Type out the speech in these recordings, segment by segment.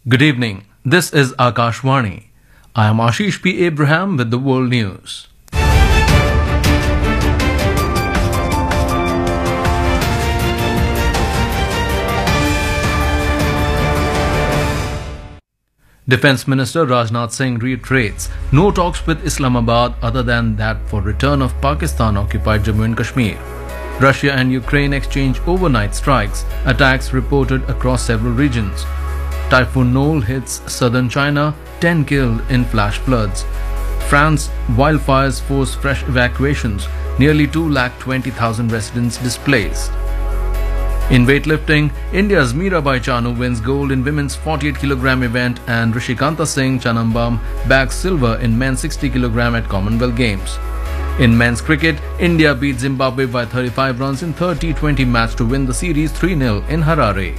Good evening. This is Akashvani. I am Ashish P. Abraham with the World News. Defence Minister Rajnath Singh reiterates no talks with Islamabad other than that for return of Pakistan-occupied Jammu and Kashmir. Russia and Ukraine exchange overnight strikes, attacks reported across several regions. Typhoon Noel hits southern China, 10 killed in flash floods. France wildfires force fresh evacuations, nearly 220,000 residents displaced. In weightlifting, India's Mirabai Chanu wins gold in women's 48kg event and Rishikanta Singh Chanambam bags silver in men's 60kg at Commonwealth Games. In men's cricket, India beat Zimbabwe by 35 runs in third T20 match to win the series 3-0 in Harare.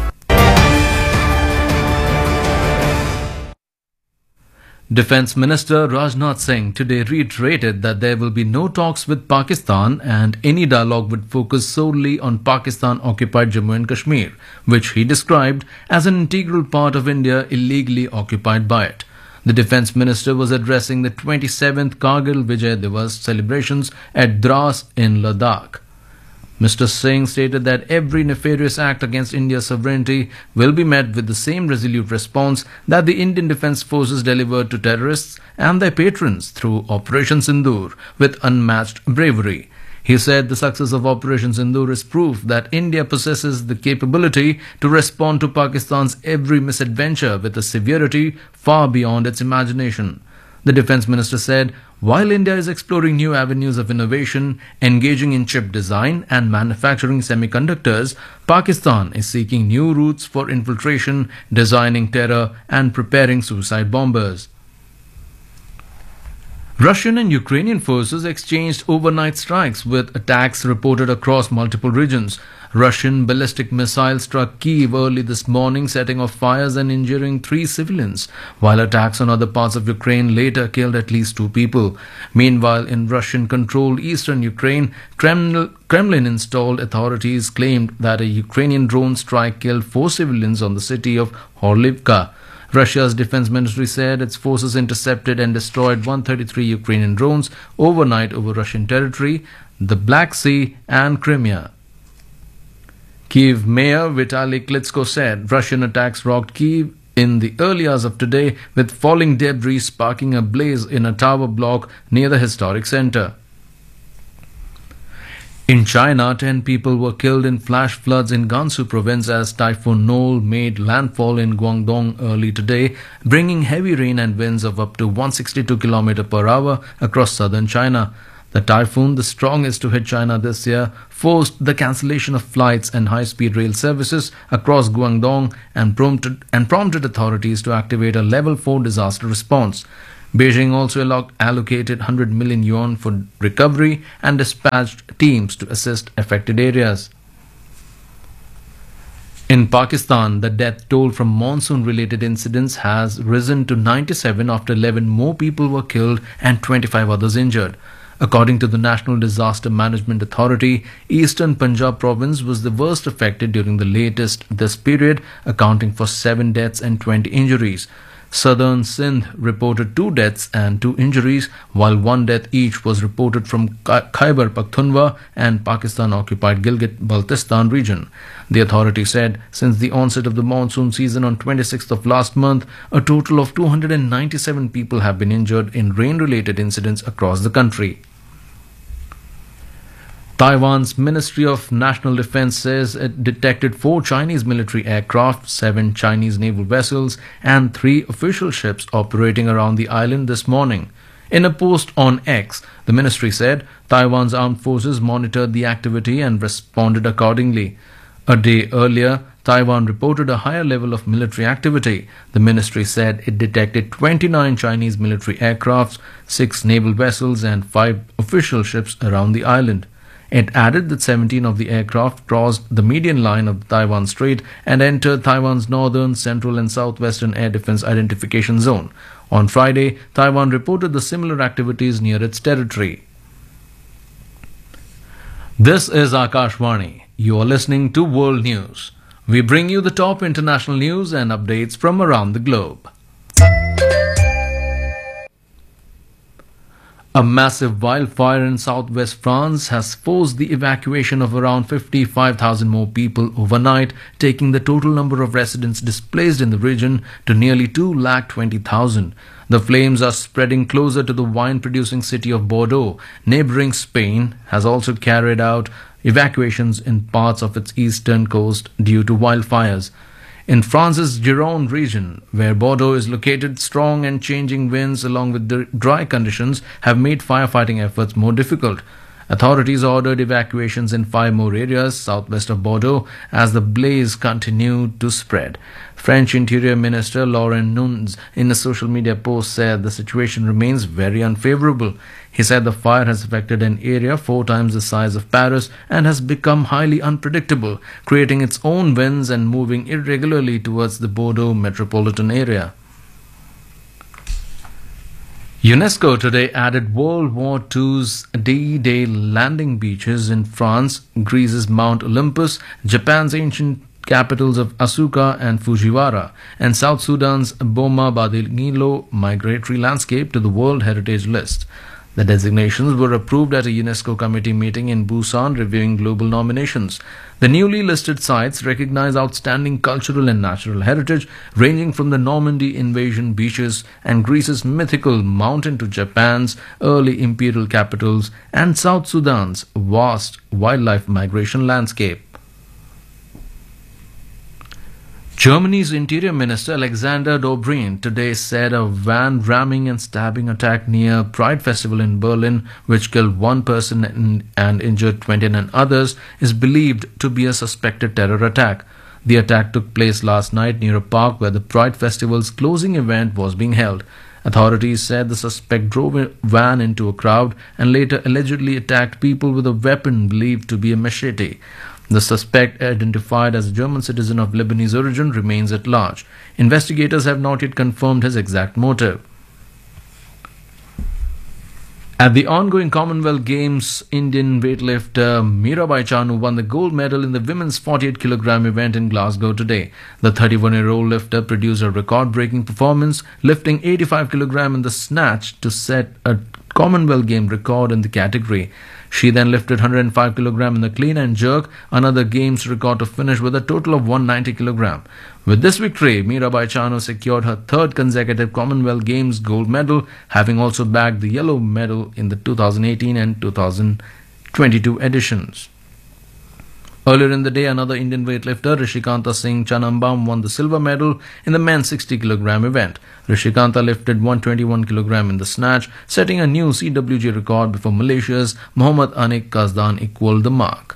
Defence Minister Rajnath Singh today reiterated that there will be no talks with Pakistan and any dialogue would focus solely on Pakistan-occupied Jammu and Kashmir, which he described as an integral part of India illegally occupied by it. The Defence Minister was addressing the 27th Kargil Vijay Divas celebrations at Dras in Ladakh. Mr. Singh stated that every nefarious act against India's sovereignty will be met with the same resolute response that the Indian Defence Forces delivered to terrorists and their patrons through Operation Sindoor with unmatched bravery. He said the success of Operation Sindoor is proof that India possesses the capability to respond to Pakistan's every misadventure with a severity far beyond its imagination. The Defence Minister said, while India is exploring new avenues of innovation, engaging in chip design and manufacturing semiconductors, Pakistan is seeking new routes for infiltration, designing terror and preparing suicide bombers. Russian and Ukrainian forces exchanged overnight strikes with attacks reported across multiple regions. Russian ballistic missiles struck Kyiv early this morning, setting off fires and injuring 3 civilians, while attacks on other parts of Ukraine later killed at least 2 people. Meanwhile, in Russian-controlled eastern Ukraine, Kremlin-installed authorities claimed that a Ukrainian drone strike killed 4 civilians on the city of Horlivka. Russia's defense ministry said its forces intercepted and destroyed 133 Ukrainian drones overnight over Russian territory, the Black Sea and Crimea. Kyiv Mayor Vitaly Klitschko said Russian attacks rocked Kyiv in the early hours of today with falling debris sparking a blaze in a tower block near the historic center. In China, 10 people were killed in flash floods in Gansu province as Typhoon Noel made landfall in Guangdong early today, bringing heavy rain and winds of up to 162 km per hour across southern China. The typhoon, the strongest to hit China this year, forced the cancellation of flights and high-speed rail services across Guangdong and prompted authorities to activate a level 4 disaster response. Beijing also allocated 100 million yuan for recovery and dispatched teams to assist affected areas. In Pakistan, the death toll from monsoon-related incidents has risen to 97 after 11 more people were killed and 25 others injured. According to the National Disaster Management Authority, Eastern Punjab province was the worst affected during this period, accounting for 7 deaths and 20 injuries. Southern Sindh reported 2 deaths and 2 injuries, while 1 death each was reported from Khyber Pakhtunkhwa and Pakistan-occupied Gilgit-Baltistan region. The authority said since the onset of the monsoon season on 26th of last month, a total of 297 people have been injured in rain-related incidents across the country. Taiwan's Ministry of National Defense says it detected 4 Chinese military aircraft, 7 Chinese naval vessels, and 3 official ships operating around the island this morning. In a post on X, the ministry said Taiwan's armed forces monitored the activity and responded accordingly. A day earlier, Taiwan reported a higher level of military activity. The ministry said it detected 29 Chinese military aircrafts, 6 naval vessels, and 5 official ships around the island. It added that 17 of the aircraft crossed the median line of the Taiwan Strait and entered Taiwan's northern, central and southwestern air defense identification zone. On Friday, Taiwan reported the similar activities near its territory. This is Akashvani. You are listening to World News. We bring you the top international news and updates from around the globe. A massive wildfire in southwest France has forced the evacuation of around 55,000 more people overnight, taking the total number of residents displaced in the region to nearly 220,000. The flames are spreading closer to the wine-producing city of Bordeaux. Neighboring Spain has also carried out evacuations in parts of its eastern coast due to wildfires. In France's Gironde region, where Bordeaux is located, strong and changing winds along with the dry conditions have made firefighting efforts more difficult. Authorities ordered evacuations in 5 more areas southwest of Bordeaux as the blaze continued to spread. French Interior Minister Laurent Nunez, in a social media post, said the situation remains very unfavorable. He said the fire has affected an area 4 times the size of Paris and has become highly unpredictable, creating its own winds and moving irregularly towards the Bordeaux metropolitan area. UNESCO today added World War II's D-Day landing beaches in France, Greece's Mount Olympus, Japan's ancient capitals of Asuka and Fujiwara, and South Sudan's Boma Badilgilo migratory landscape to the World Heritage List. The designations were approved at a UNESCO committee meeting in Busan reviewing global nominations. The newly listed sites recognize outstanding cultural and natural heritage ranging from the Normandy invasion beaches and Greece's mythical mountain to Japan's early imperial capitals and South Sudan's vast wildlife migration landscape. Germany's Interior Minister Alexander Dobrindt today said a van ramming and stabbing attack near Pride Festival in Berlin, which killed 1 person and injured 29 others, is believed to be a suspected terror attack. The attack took place last night near a park where the Pride Festival's closing event was being held. Authorities said the suspect drove a van into a crowd and later allegedly attacked people with a weapon believed to be a machete. The suspect, identified as a German citizen of Lebanese origin, remains at large. Investigators have not yet confirmed his exact motive. At the ongoing Commonwealth Games, Indian weightlifter Mirabai Chanu won the gold medal in the women's 48-kilogram event in Glasgow today. The 31-year-old lifter produced a record-breaking performance, lifting 85 kilograms in the snatch to set a Commonwealth Game record in the category. She then lifted 105 kilograms in the clean and jerk, another Games record to finish with a total of 190 kilograms. With this victory, Mirabai Chanu secured her 3rd consecutive Commonwealth Games gold medal, having also bagged the yellow medal in the 2018 and 2022 editions. Earlier in the day, another Indian weightlifter, Rishikanta Singh Chanambam, won the silver medal in the men's 60-kilogram event. Rishikanta lifted 121 kilograms in the snatch, setting a new CWG record before Malaysia's Mohammad Anik Kazdan equaled the mark.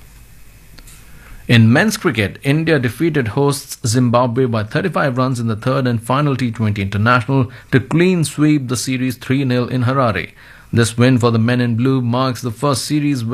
In men's cricket, India defeated hosts Zimbabwe by 35 runs in the 3rd and final T20 international to clean sweep the series 3-0 in Harare. This win for the men in blue marks the first series